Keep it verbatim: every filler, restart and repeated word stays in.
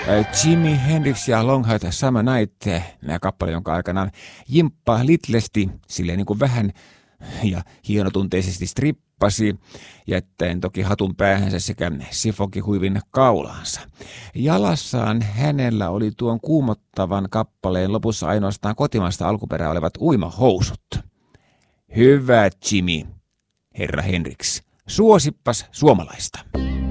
Jimi Hendrix ja Long Hot Summer Night, nämä kappale, jonka aikanaan Jimppa Litlesti silleen niin kuin vähän ja hienotunteisesti strippasi, jättäen toki hatun päähänsä sekä sifokihuivin kaulaansa. Jalassaan hänellä oli tuon kuumottavan kappaleen lopussa ainoastaan kotimaista alkuperää olevat uimahousut. Hyvä Jimi, herra Hendrix, suosippas suomalaista.